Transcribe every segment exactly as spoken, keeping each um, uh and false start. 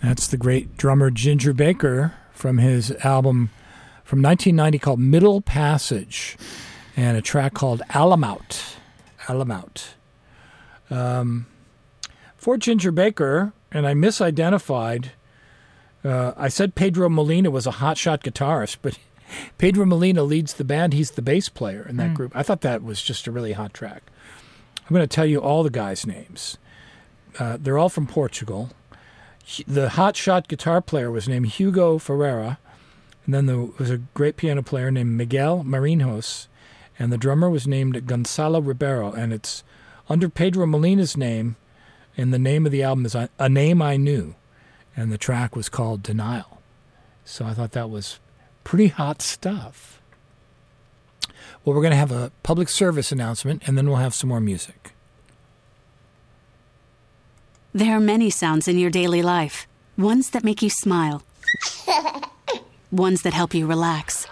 That's the great drummer Ginger Baker from his album from nineteen ninety called Middle Passage, and a track called Alamout. Alamout. Um, for Ginger Baker, and I misidentified, uh, I said Pedro Molina was a hotshot guitarist, but Pedro Molina leads the band. He's the bass player in that mm. group. I thought that was just a really hot track. I'm going to tell you all the guys' names. Uh, they're all from Portugal. The hotshot guitar player was named Hugo Ferreira, and then there was a great piano player named Miguel Marinhos, and the drummer was named Gonzalo Ribeiro, and it's under Pedro Molina's name, and the name of the album is A Name I Knew, and the track was called Denial. So I thought that was pretty hot stuff. Well, we're going to have a public service announcement, and then we'll have some more music. There are many sounds in your daily life. Ones that make you smile. Ones that help you relax.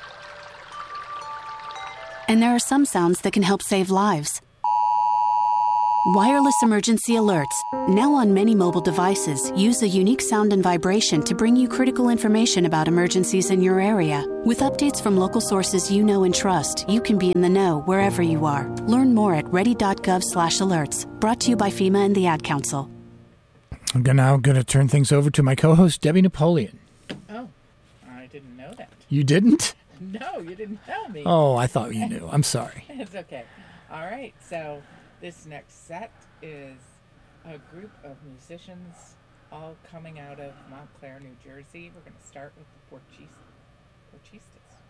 And there are some sounds that can help save lives. Wireless emergency alerts, now on many mobile devices, use a unique sound and vibration to bring you critical information about emergencies in your area. With updates from local sources you know and trust, you can be in the know wherever you are. Learn more at ready.gov slash alerts. Brought to you by FEMA and the Ad Council. I'm now going to turn things over to my co-host, Debbie Napoleon. Oh, I didn't know that. You didn't? No, you didn't tell me. Oh, I thought you knew. I'm sorry. It's okay. All right, so this next set is a group of musicians all coming out of Montclair, New Jersey. We're going to start with the Porchistas.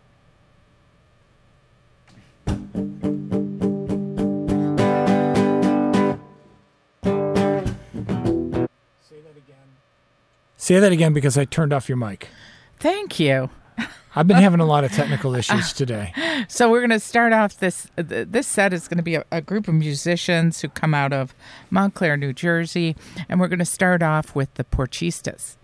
Say that again because I turned off your mic. Thank you. I've been having a lot of technical issues today. So we're going to start off this. This set is going to be a, a group of musicians who come out of Montclair, New Jersey, and we're going to start off with the Porchistas.